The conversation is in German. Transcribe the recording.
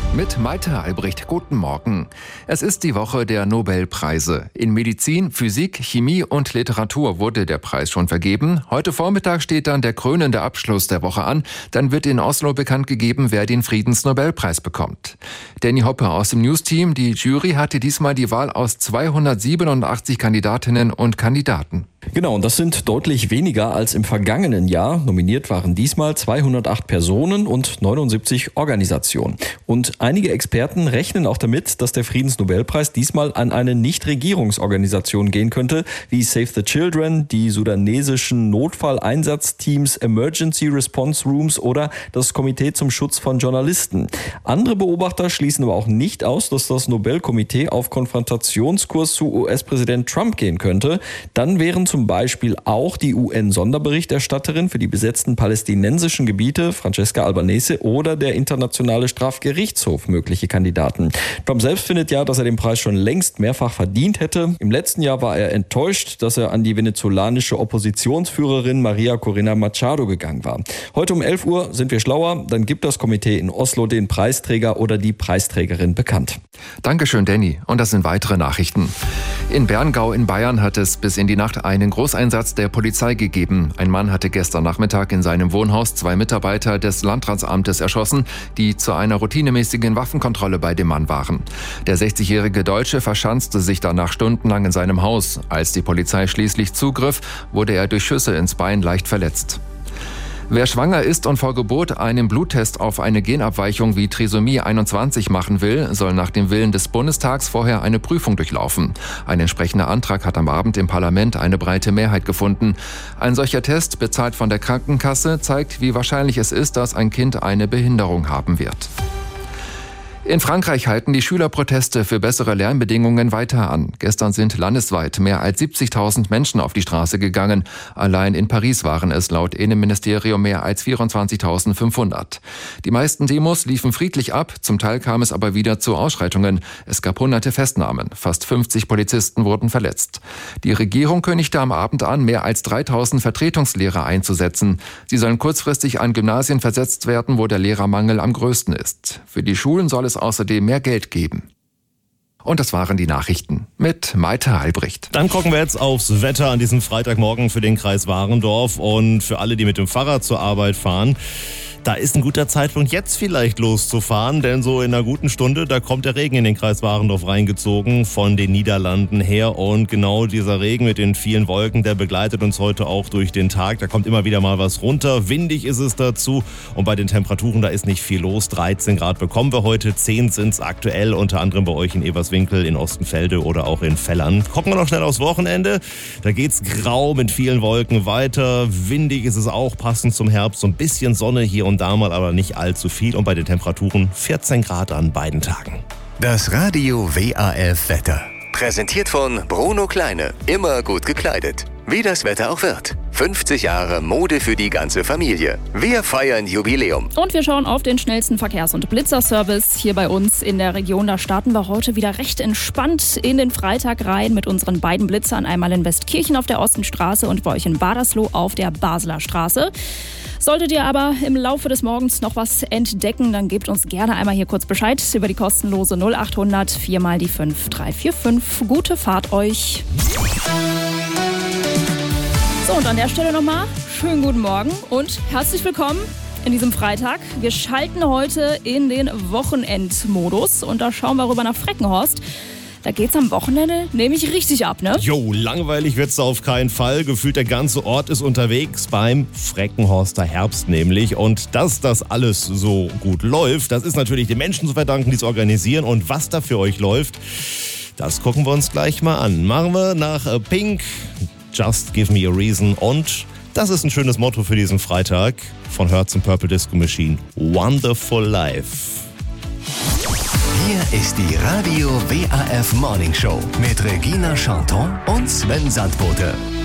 Mit Maite Albrecht, guten Morgen. Es ist die Woche der Nobelpreise. In Medizin, Physik, Chemie und Literatur wurde der Preis schon vergeben. Heute Vormittag steht dann der krönende Abschluss der Woche an. Dann wird in Oslo bekannt gegeben, wer den Friedensnobelpreis bekommt. Danny Hoppe aus dem News-Team. Die Jury hatte diesmal die Wahl aus 287 Kandidatinnen und Kandidaten. Genau, und das sind deutlich weniger als im vergangenen Jahr. Nominiert waren diesmal 208 Personen und 79 Organisationen. Und einige Experten rechnen auch damit, dass der Friedensnobelpreis diesmal an eine Nichtregierungsorganisation gehen könnte, wie Save the Children, die sudanesischen Notfalleinsatzteams, Emergency Response Rooms oder das Komitee zum Schutz von Journalisten. Andere Beobachter schließen aber auch nicht aus, dass das Nobelkomitee auf Konfrontationskurs zu US-Präsident Trump gehen könnte. Dann wären zum Beispiel auch die UN-Sonderberichterstatterin für die besetzten palästinensischen Gebiete, Francesca Albanese, oder der Internationale Strafgerichtshof mögliche Kandidaten. Trump selbst findet ja, dass er den Preis schon längst mehrfach verdient hätte. Im letzten Jahr war er enttäuscht, dass er an die venezolanische Oppositionsführerin Maria Corina Machado gegangen war. Heute um 11 Uhr sind wir schlauer, dann gibt das Komitee in Oslo den Preisträger oder die Preisträgerin bekannt. Dankeschön, Danny. Und das sind weitere Nachrichten. In Berngau in Bayern hat es bis in die Nacht einen Großeinsatz der Polizei gegeben. Ein Mann hatte gestern Nachmittag in seinem Wohnhaus 2 Mitarbeiter des Landratsamtes erschossen, die zu einer routinemäßigen Waffenkontrolle bei dem Mann waren. Der 60-jährige Deutsche verschanzte sich danach stundenlang in seinem Haus. Als die Polizei schließlich zugriff, wurde er durch Schüsse ins Bein leicht verletzt. Wer schwanger ist und vor Geburt einen Bluttest auf eine Genabweichung wie Trisomie 21 machen will, soll nach dem Willen des Bundestags vorher eine Prüfung durchlaufen. Ein entsprechender Antrag hat am Abend im Parlament eine breite Mehrheit gefunden. Ein solcher Test, bezahlt von der Krankenkasse, zeigt, wie wahrscheinlich es ist, dass ein Kind eine Behinderung haben wird. In Frankreich halten die Schülerproteste für bessere Lernbedingungen weiter an. Gestern sind landesweit mehr als 70.000 Menschen auf die Straße gegangen. Allein in Paris waren es laut Innenministerium mehr als 24.500. Die meisten Demos liefen friedlich ab, zum Teil kam es aber wieder zu Ausschreitungen. Es gab hunderte Festnahmen, fast 50 Polizisten wurden verletzt. Die Regierung kündigte am Abend an, mehr als 3.000 Vertretungslehrer einzusetzen. Sie sollen kurzfristig an Gymnasien versetzt werden, wo der Lehrermangel am größten ist. Für die Schulen soll es außerdem mehr Geld geben. Und das waren die Nachrichten mit Maite Albrecht. Dann gucken wir jetzt aufs Wetter an diesem Freitagmorgen für den Kreis Warendorf und für alle, die mit dem Fahrrad zur Arbeit fahren. Da ist ein guter Zeitpunkt, jetzt vielleicht loszufahren, denn so in einer guten Stunde, da kommt der Regen in den Kreis Warendorf reingezogen von den Niederlanden her. Und genau dieser Regen mit den vielen Wolken, der begleitet uns heute auch durch den Tag. Da kommt immer wieder mal was runter. Windig ist es dazu. Und bei den Temperaturen, da ist nicht viel los. 13 Grad bekommen wir heute, 10 sind es aktuell, unter anderem bei euch in Eberswinkel, in Ostenfelde oder auch in Fellern. Gucken wir noch schnell aufs Wochenende. Da geht's grau mit vielen Wolken weiter. Windig ist es auch, passend zum Herbst. So ein bisschen Sonne hier und da mal, aber nicht allzu viel. Und bei den Temperaturen 14 Grad an beiden Tagen. Das Radio WAF Wetter. Präsentiert von Bruno Kleine. Immer gut gekleidet. Wie das Wetter auch wird. 50 Jahre Mode für die ganze Familie. Wir feiern Jubiläum. Und wir schauen auf den schnellsten Verkehrs- und Blitzerservice hier bei uns in der Region. Da starten wir heute wieder recht entspannt in den Freitag rein mit unseren beiden Blitzern. Einmal in Westkirchen auf der Ostenstraße und bei euch in Badersloh auf der Basler Straße. Solltet ihr aber im Laufe des Morgens noch was entdecken, dann gebt uns gerne einmal hier kurz Bescheid über die kostenlose 0800 4 mal die 5345. Gute Fahrt euch. So, und an der Stelle nochmal schönen guten Morgen und herzlich willkommen in diesem Freitag. Wir schalten heute in den Wochenendmodus und da schauen wir rüber nach Freckenhorst. Da geht's am Wochenende nämlich richtig ab, ne? Jo, langweilig wird's auf keinen Fall. Gefühlt der ganze Ort ist unterwegs beim Freckenhorster Herbst nämlich. Und dass das alles so gut läuft, das ist natürlich den Menschen zu verdanken, die es organisieren. Und was da für euch läuft, das gucken wir uns gleich mal an. Machen wir nach Pink, Just Give Me a Reason. Und das ist ein schönes Motto für diesen Freitag von Hertz and Purple Disco Machine. Wonderful Life. Hier ist die Radio WAF Morning Show mit Regina Chanton und Sven Sandbote.